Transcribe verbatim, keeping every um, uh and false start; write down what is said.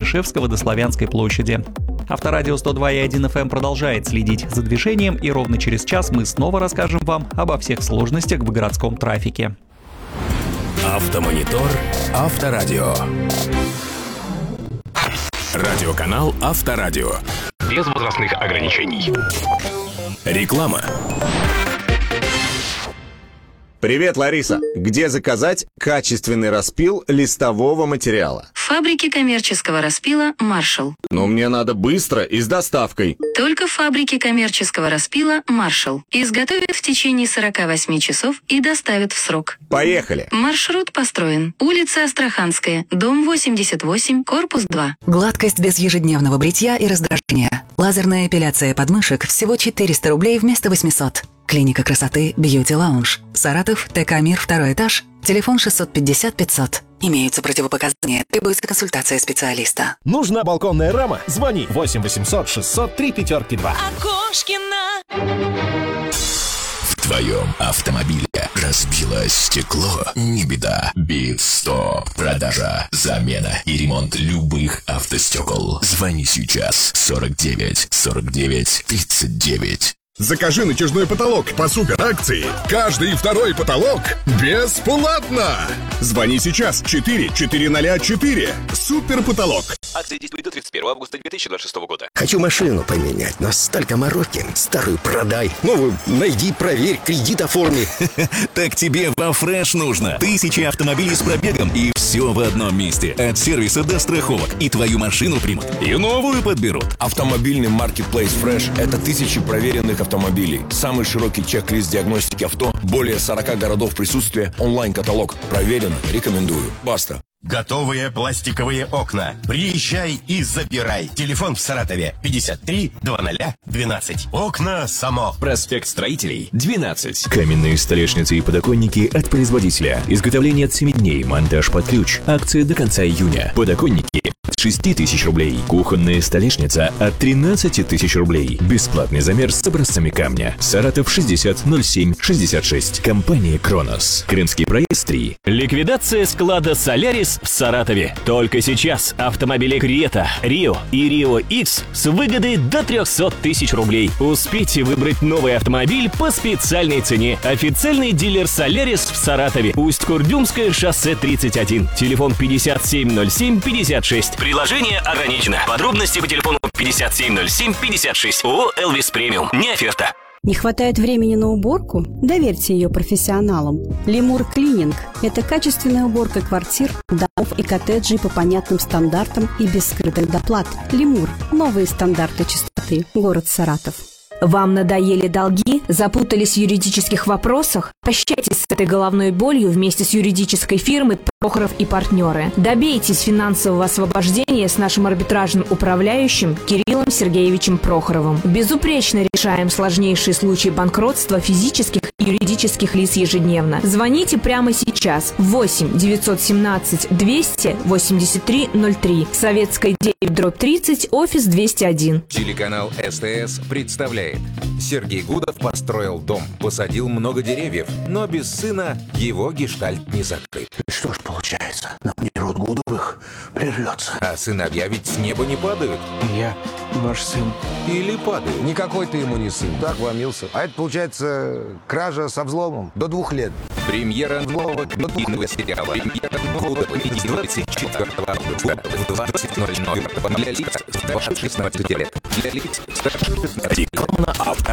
Чернышевского до Славянской площади. Авторадио сто два и один эф эм продолжает следить за движением, и ровно через час мы снова расскажем вам обо всех сложностях в городском трафике. Автомонитор Авторадио. Радиоканал Авторадио. Без возрастных ограничений. Реклама. Привет, Лариса. Где заказать качественный распил листового материала? В фабрике коммерческого распила «Маршал». Но мне надо быстро и с доставкой. Только в фабрике коммерческого распила «Маршал». Изготовят в течение сорока восьми часов и доставят в срок. Поехали. Маршрут построен. Улица Астраханская, дом восемьдесят восемь, корпус два. Гладкость без ежедневного бритья и раздражения. Лазерная эпиляция подмышек всего четыреста рублей вместо восьмисот. Клиника красоты Beauty Lounge. Саратов, ТК «Мир», второй этаж. Телефон шестьсот пятьдесят пятьсот. Имеются противопоказания. Требуется консультация специалиста. Нужна балконная рама? Звони восемь восемьсот шестьсот три пятерки два. Окошкина. В твоем автомобиле разбилось стекло? Не беда. Бит сто. Продажа, замена и ремонт любых автостекол. Звони сейчас. сорок девять сорок девять тридцать девять. Закажи натяжной потолок по суперакции. Каждый второй потолок бесплатно. Звони сейчас. четыре четыре ноль четыре. Супер потолок. Акция действует до тридцать первого августа две тысячи двадцать шестого года. Хочу машину поменять, но столько мороки. Старую продай. Новую найди, проверь, кредит оформи. Так тебе во Фреш нужно. Тысячи автомобилей с пробегом и все в одном месте. От сервиса до страховок. И твою машину примут. И новую подберут. Автомобильный маркетплейс Фреш – это тысячи проверенных автомобилей. Самый широкий чек-лист диагностики авто. Более сорока городов присутствия. Онлайн-каталог. Проверено. Рекомендую. Баста. Готовые пластиковые окна. Приезжай и забирай. Телефон в Саратове пятьдесят три двадцать двенадцать. Окна само. Проспект Строителей, двенадцать. Каменные столешницы и подоконники от производителя. Изготовление от семи дней. Монтаж под ключ. Акция до конца июня. Подоконники от шести тысяч рублей. Кухонная столешница от тринадцати тысяч рублей. Бесплатный замер с образцами камня. Саратов шестьдесят ноль семь шестьдесят шесть. Компания Кронос. Крымский проезд три. Ликвидация склада Солярис в Саратове. Только сейчас автомобили Крета, Рио и Рио Икс с выгодой до трехсот тысяч рублей. Успейте выбрать новый автомобиль по специальной цене. Официальный дилер Солярис в Саратове. Усть-Курдюмское шоссе тридцать один. Телефон пятьдесят семь ноль семь пятьдесят шесть. Приложение ограничено. Подробности по телефону пятьдесят семь ноль семь пятьдесят шесть. ООО «Элвис Премиум». Не оферта. Не хватает времени на уборку? Доверьте ее профессионалам. Лемур Клининг – это качественная уборка квартир, домов и коттеджей по понятным стандартам и без скрытых доплат. Лемур – новые стандарты чистоты. Город Саратов. Вам надоели долги? Запутались в юридических вопросах? Прощайтесь с этой головной болью вместе с юридической фирмой Прохоров и партнеры. Добейтесь финансового освобождения с нашим арбитражным управляющим Кириллом Сергеевичем Прохоровым. Безупречно решаем сложнейшие случаи банкротства физических и юридических лиц ежедневно. Звоните прямо сейчас. восемь девятьсот семнадцать двести восемьдесят три ноль три. Советская девять дробь тридцать, офис двести один. Телеканал СТС представляет. Сергей Гудов построил дом, посадил много деревьев, но без сына его гештальт не закрыт. Что ж получается, на мне род Гудовых прервется. А сыновья ведь с неба не падают. Я ваш сын. Или падают. Никакой ты ему не сын. Так вломился. А это получается кража со взломом до двух лет. Премьера нового книгного сериала. Премьера нового двадцать четвёртого августа в двадцать ноль ноль. Для лиц старше шестнадцати лет. Для лиц старше шестнадцати лет. Реклама на Авторадио.